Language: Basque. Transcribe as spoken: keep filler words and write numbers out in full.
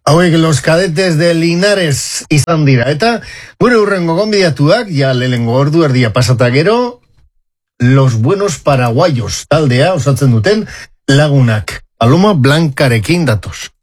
Hauek los cadetes de Linares izan dira. Eta gure urrengo gonbidatuak, ja lehengo ordu erdia pasata gero, los buenos paraguayos taldea osatzen duten lagunak. Paloma Blancarekin datoz.